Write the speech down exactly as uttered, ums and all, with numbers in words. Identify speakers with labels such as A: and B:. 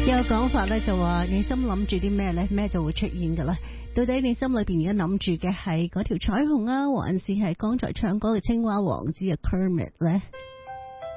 A: 有個講法咧就話你心諗住啲咩咧，咩就會出現噶啦。到底你心裏邊而家諗住嘅係嗰條彩虹啊，還是係剛才唱歌嘅青蛙王子嘅 Kermit 咧？